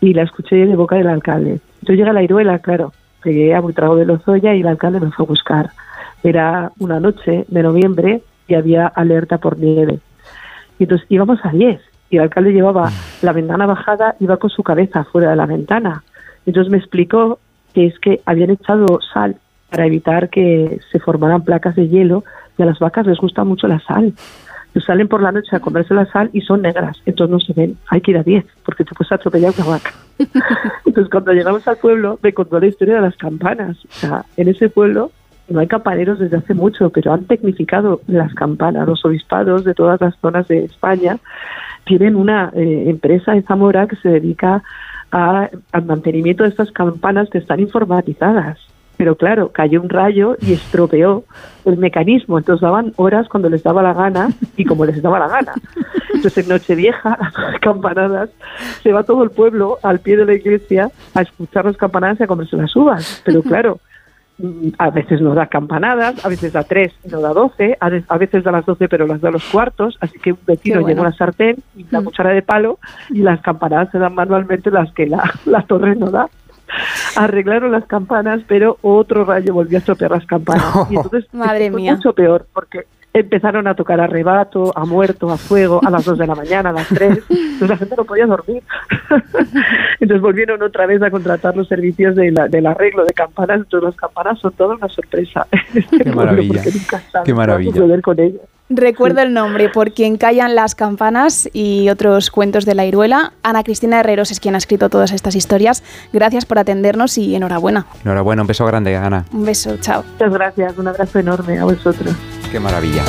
y la escuché de boca del alcalde. Yo llegué a La Iruela, claro, llegué a Buitrago de Lozoya y el alcalde me fue a buscar. Era una noche de noviembre y había alerta por nieve. Y entonces íbamos a 10 y el alcalde llevaba la ventana bajada, iba con su cabeza fuera de la ventana. Entonces me explicó que es que habían echado sal para evitar que se formaran placas de hielo y a las vacas les gusta mucho la sal. Salen por la noche a comerse la sal y son negras, entonces no se ven. Hay que ir a 10 porque te puedes atropellar una vaca. Entonces cuando llegamos al pueblo me contó la historia de las campanas. O sea, en ese pueblo no hay campaneros desde hace mucho, pero han tecnificado las campanas. Los obispados de todas las zonas de España tienen una empresa en Zamora que se dedica al mantenimiento de estas campanas que están informatizadas. Pero claro, cayó un rayo y estropeó el mecanismo. Entonces daban horas cuando les daba la gana y como les daba la gana. Entonces en Nochevieja, las campanadas, se va todo el pueblo al pie de la iglesia a escuchar las campanadas y a comerse las uvas. Pero claro, a veces no da campanadas, a veces da 3 y no da 12, a veces da las 12 pero las da los cuartos. Así que un vecino lleva una sartén y la cuchara de palo y las campanadas se dan manualmente las que la torre no da. Arreglaron las campanas, pero otro rayo volvió a estropear las campanas. Y entonces Madre fue mía. mucho peor, porque empezaron a tocar a rebato, a muerto, a fuego, a las 2 de la mañana, a las 3. Entonces la gente no podía dormir. Entonces volvieron otra vez a contratar los servicios del arreglo de campanas. Entonces las campanas son toda una sorpresa. Qué maravilla. Qué maravilla. Qué maravilla. Con ellas. Recuerdo el nombre, Por quien callan las campanas y otros cuentos de La Iruela. Ana Cristina Herreros es quien ha escrito todas estas historias. Gracias por atendernos y enhorabuena. Enhorabuena, un beso grande, Ana. Un beso, chao. Muchas gracias, un abrazo enorme a vosotros. Qué maravilla.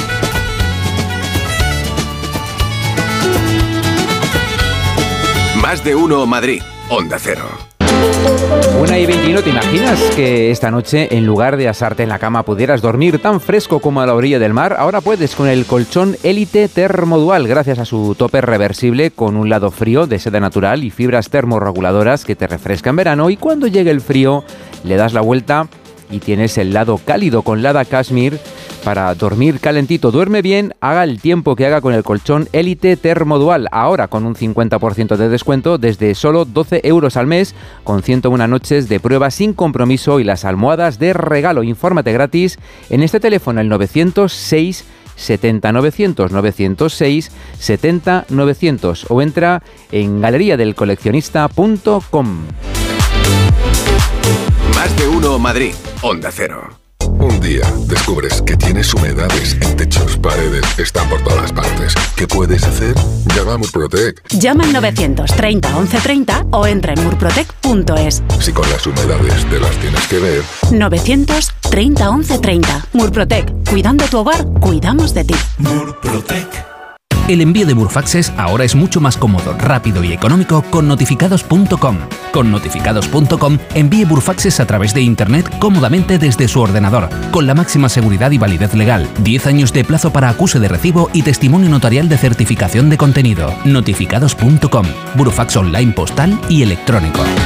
Más de uno Madrid, Onda Cero. 1:21, ¿te imaginas que esta noche, en lugar de asarte en la cama, pudieras dormir tan fresco como a la orilla del mar? Ahora puedes con el colchón Elite Thermodual, gracias a su topper reversible con un lado frío de seda natural y fibras termorreguladoras que te refrescan en verano, y cuando llegue el frío le das la vuelta y tienes el lado cálido con Lada Cashmere para dormir calentito. Duerme bien, haga el tiempo que haga con el colchón Elite Thermodual. Ahora con un 50% de descuento desde solo 12 euros al mes, con 101 noches de prueba sin compromiso y las almohadas de regalo. Infórmate gratis en este teléfono, el 906 70 900, 906 70 900, o entra en galeriadelcoleccionista.com. Más de uno Madrid, Onda Cero. Un día descubres que tienes humedades en techos, paredes, están por todas partes. ¿Qué puedes hacer? Llama a Murprotec. Llama al 930 1130 o entra en murprotec.es. Si con las humedades te las tienes que ver. 930 1130. Murprotec. Cuidando tu hogar, cuidamos de ti. Murprotec. El envío de Murfaxes ahora es mucho más cómodo, rápido y económico con notificados.com. Con notificados.com envíe Murfaxes a través de Internet cómodamente desde su ordenador, con la máxima seguridad y validez legal, 10 años de plazo para acuse de recibo y testimonio notarial de certificación de contenido. Notificados.com. Burofax online postal y electrónico.